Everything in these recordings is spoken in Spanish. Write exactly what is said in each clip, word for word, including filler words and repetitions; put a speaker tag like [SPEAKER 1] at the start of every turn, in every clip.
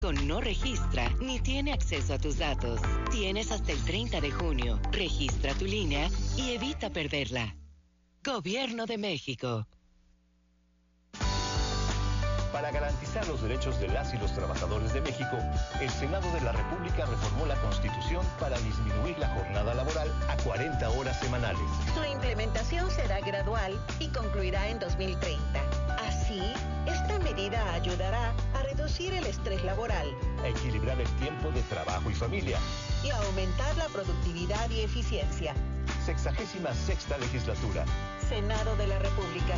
[SPEAKER 1] México no registra ni tiene acceso a tus datos. Tienes hasta el treinta de junio. Registra tu línea y evita perderla. Gobierno de México.
[SPEAKER 2] Para garantizar los derechos de las y los trabajadores de México, el Senado de la República reformó la Constitución para disminuir la jornada laboral a cuarenta horas semanales.
[SPEAKER 3] Su implementación será gradual y concluirá en dos mil treinta. Así, esta medida ayudará a reducir el estrés laboral,
[SPEAKER 2] a equilibrar el tiempo de trabajo y familia
[SPEAKER 3] y a aumentar la productividad y eficiencia.
[SPEAKER 2] Sexagésima sexta legislatura.
[SPEAKER 3] Senado de la República.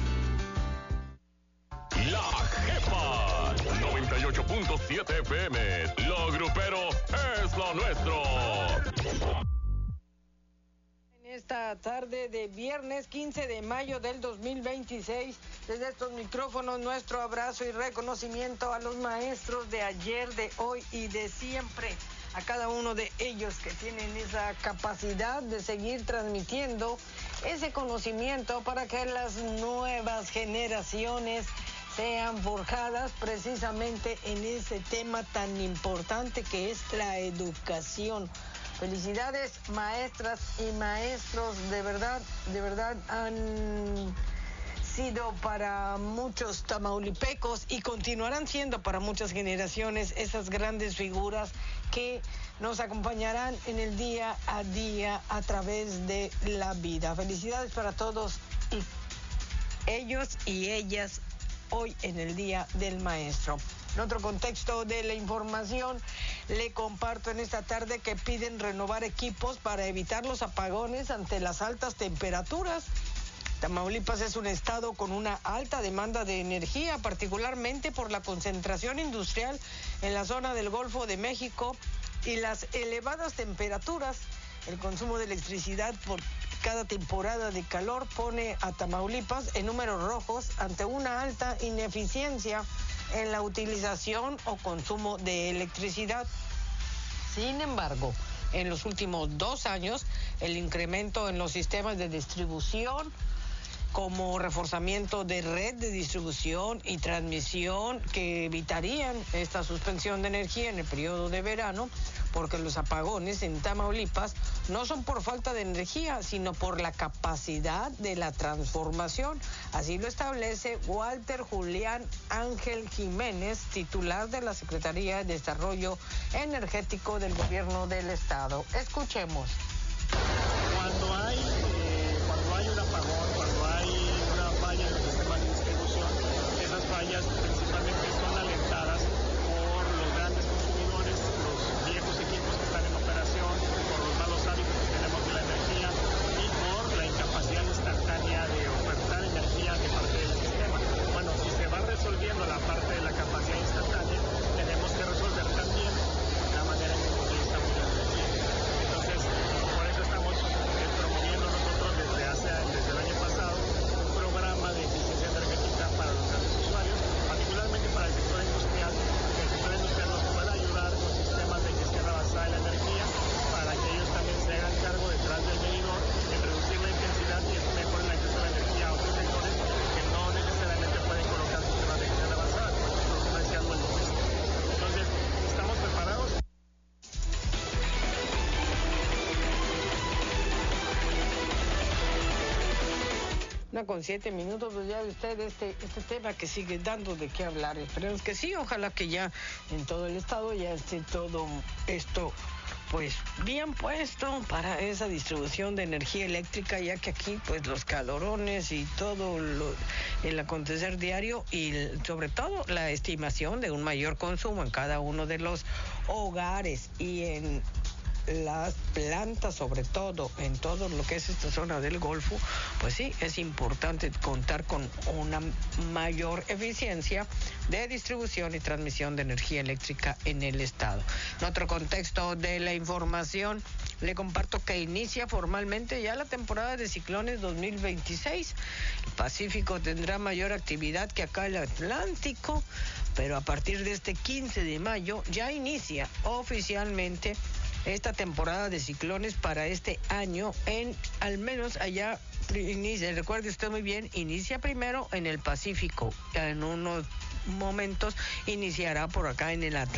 [SPEAKER 4] La Jefa noventa y ocho punto siete F M. Lo grupero es lo nuestro.
[SPEAKER 5] En esta tarde de viernes quince de mayo del dos mil veintiséis, desde estos micrófonos, nuestro abrazo y reconocimiento a los maestros de ayer, de hoy y de siempre. A cada uno de ellos que tienen esa capacidad de seguir transmitiendo ese conocimiento para que las nuevas generaciones sean forjadas precisamente en ese tema tan importante que es la educación. Felicidades, maestras y maestros, de verdad, de verdad han sido para muchos tamaulipecos y continuarán siendo para muchas generaciones esas grandes figuras que nos acompañarán en el día a día a través de la vida. Felicidades para todos y ellos y ellas hoy en el Día del Maestro. En otro contexto de la información, le comparto en esta tarde que piden renovar equipos para evitar los apagones ante las altas temperaturas. Tamaulipas es un estado con una alta demanda de energía, particularmente por la concentración industrial en la zona del Golfo de México y las elevadas temperaturas. El consumo de electricidad por cada temporada de calor pone a Tamaulipas en números rojos ante una alta ineficiencia en la utilización o consumo de electricidad. Sin embargo, en los últimos dos años, el incremento en los sistemas de distribución, como reforzamiento de red de distribución y transmisión que evitarían esta suspensión de energía en el periodo de verano, porque los apagones en Tamaulipas no son por falta de energía, sino por la capacidad de la transformación. Así lo establece Walter Julián Ángel Jiménez, titular de la Secretaría de Desarrollo Energético del Gobierno del Estado. Escuchemos.
[SPEAKER 6] Cuando hay, eh, cuando hay un apagón, cuando hay una falla en los sistemas de distribución, esas fallas principalmente son alentadas por los grandes consumidores, los viejos equipos que están en operación, por los malos hábitos que tenemos de la energía y por la incapacidad instantánea de ofertar energía de parte del sistema. Bueno, si se va resolviendo la parte de la capacidad instantánea, tenemos que resolver también la manera en que utilizamos la energía. Entonces, por eso estamos eh, promoviendo nosotros desde hace desde el año pasado un programa de eficiencia energética para los grandes usuarios, particularmente para el sector industrial. El sector industrial nos puede ayudar con sistemas de gestión avanzada de la energía para que ellos también se hagan cargo detrás del medidor en reducir la intensidad y mejorar el acceso a la energía a otros sectores que no necesariamente pueden colocar sistemas de gestión avanzada, como es el comercial o el doméstico. Entonces, ¿estamos preparados?
[SPEAKER 5] Una con siete minutos, pues ya ve usted este, este tema que sigue dando de qué hablar. Esperemos que sí, ojalá que ya en todo el estado ya esté todo esto pues bien puesto para esa distribución de energía eléctrica, ya que aquí pues los calorones y todo lo, el acontecer diario y sobre todo la estimación de un mayor consumo en cada uno de los hogares y en las plantas, sobre todo en todo lo que es esta zona del Golfo, pues sí, es importante contar con una mayor eficiencia de distribución y transmisión de energía eléctrica en el estado. En otro contexto de la información, le comparto que inicia formalmente ya la temporada de ciclones dos mil veintiséis. El Pacífico tendrá mayor actividad que acá el Atlántico, pero a partir de este quince de mayo ya inicia oficialmente esta temporada de ciclones para este año en, al menos allá, inicia, recuerde usted muy bien, inicia primero en el Pacífico, en unos momentos iniciará por acá en el Atlántico.